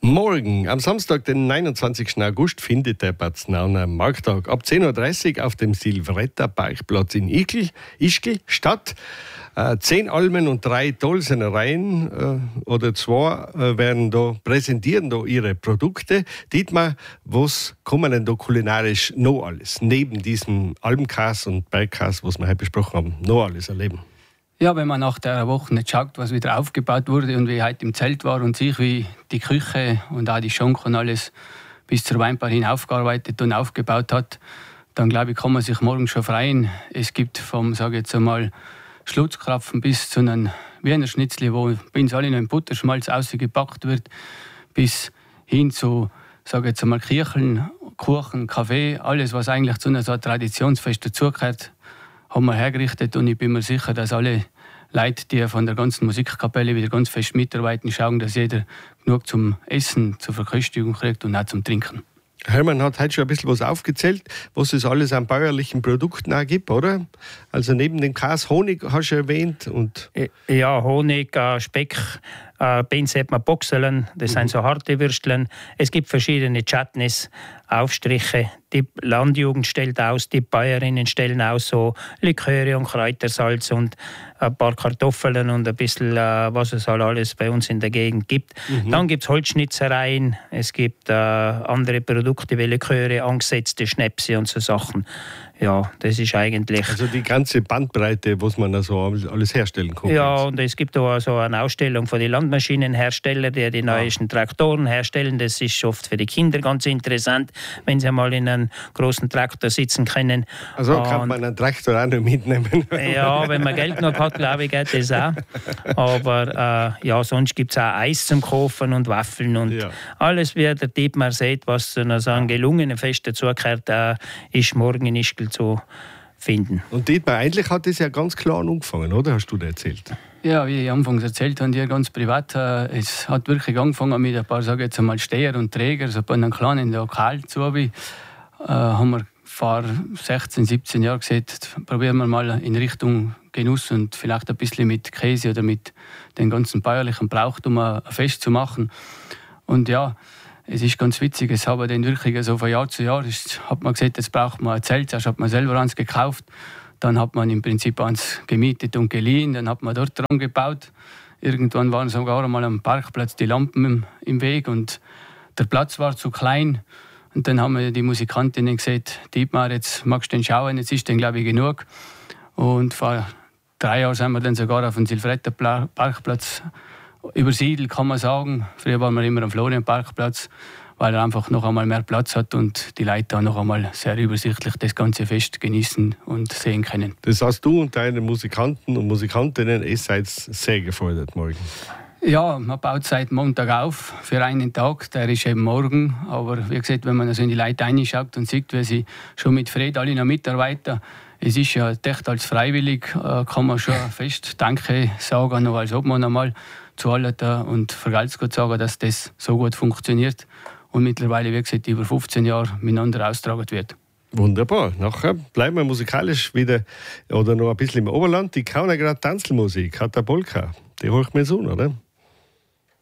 Morgen, am Samstag, den 29. August, findet der Paznaner Markttag ab 10.30 Uhr auf dem Silvretta-Parkplatz in Ischgl statt. 10 Almen und 3 Tolsenereien oder 2 werden da, präsentieren da ihre Produkte. Dietmar, was kann man denn da kulinarisch noch alles, neben diesem Almkäse und Bergkäse, was wir heute besprochen haben, noch alles erleben? Ja, wenn man nach der Woche nicht schaut, was wieder aufgebaut wurde und wie heute im Zelt war und sich wie die Küche und auch die Schank und alles bis zur Weinbar hin aufgearbeitet und aufgebaut hat, dann glaube ich, kann man sich morgen schon freuen. Es gibt vom, sage ich jetzt einmal, Schlutzkrapfen bis zu einem Wiener Schnitzli, wo bei uns alle noch im Butterschmalz ausgepackt wird, bis hin zu, sage ich jetzt einmal, Kircheln, Kuchen, Kaffee, alles, was eigentlich zu einer so Traditionsfest dazugehört, haben wir hergerichtet, und ich bin mir sicher, dass alle Leute, die von der ganzen Musikkapelle wieder ganz fest mitarbeiten, schauen, dass jeder genug zum Essen, zur Verköstigung kriegt und auch zum Trinken. Hermann hat heute schon ein bisschen was aufgezählt, was es alles an bäuerlichen Produkten auch gibt, oder? Also neben dem Käse, Honig hast du erwähnt. Und ja, Honig, Speck, Beins hat man Boxeln, das sind so harte Würsteln. Es gibt verschiedene Chutneys, Aufstriche. Die Landjugend stellt aus, die Bäuerinnen stellen aus so Liköre und Kräutersalz und ein paar Kartoffeln und ein bisschen, was es halt alles bei uns in der Gegend gibt. Dann gibt es Holzschnitzereien, es gibt andere Produkte wie Liköre, angesetzte Schnäpse und so Sachen. Ja, das ist eigentlich... Also die ganze Bandbreite, was man also alles herstellen kann. Ja, und es gibt auch so eine Ausstellung von den Landmaschinenherstellern, die neuesten Traktoren herstellen. Das ist oft für die Kinder ganz interessant, wenn sie mal in einem großen Traktor sitzen können. Also kann man einen Traktor auch noch mitnehmen? Ja, wenn man Geld noch hat, glaube ich, geht das auch. Aber ja, sonst gibt es auch Eis zum Kaufen und Waffeln und alles, wie der Dietmar sieht, was zu so einem gelungenen Fest dazugehört, ist morgen in Ischgl zu finden. Und Dietmar, eigentlich hat das ja ganz klar angefangen, oder? Hast du dir erzählt? Ja, wie ich anfangs erzählt habe, hier ganz privat, es hat wirklich angefangen mit ein paar, sage ich jetzt einmal, Steher und Träger, so bei einem kleinen Lokal zu haben wir vor 16, 17 Jahren gesagt, probieren wir mal in Richtung Genuss und vielleicht ein bisschen mit Käse oder mit den ganzen bäuerlichen Brauchtum ein Fest zu machen. Und ja, es ist ganz witzig, es habe dann wirklich so von Jahr zu Jahr, hat man gesagt, jetzt braucht man ein Zelt, zuerst hat man selber eins gekauft, dann hat man im Prinzip eins gemietet und geliehen, dann hat man dort dran gebaut. Irgendwann waren sogar einmal am Parkplatz die Lampen im Weg und der Platz war zu klein. Und dann haben wir die Musikantinnen gesagt, Dietmar, jetzt magst du den schauen, jetzt ist den, glaube ich, genug. Und vor 3 Jahren sind wir dann sogar auf den Silvretta-Parkplatz übersiedelt, kann man sagen. Früher waren wir immer am Florian-Parkplatz, weil er einfach noch einmal mehr Platz hat und die Leute da noch einmal sehr übersichtlich das ganze Fest genießen und sehen können. Das heißt, du und deine Musikanten und Musikantinnen, ihr seid sehr gefordert morgen. Ja, man baut seit Montag auf für einen Tag, der ist eben morgen. Aber wie gesagt, wenn man also in die Leute reinschaut und sieht, wie sie schon mit Fred alle noch mitarbeiten, es ist ja echt als freiwillig, kann man schon fest Danke sagen, noch als ob man einmal zu allen und vergelt's gut sagen, dass das so gut funktioniert und mittlerweile, wie gesagt, über 15 Jahre miteinander austragen wird. Wunderbar. Nachher bleiben wir musikalisch wieder oder noch ein bisschen im Oberland. Die Kaunergrad Tanzmusik hat der Polka. Die holt mir so, oder?